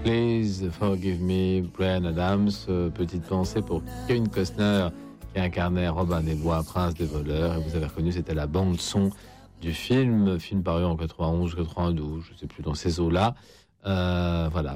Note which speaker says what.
Speaker 1: Please Forgive Me, Bryan Adams. Petite pensée pour Kevin Costner qui incarnait Robin des Bois, prince des voleurs. Et vous avez reconnu, c'était la bande-son du film paru en 91, 92, je ne sais plus, dans ces eaux-là. Voilà.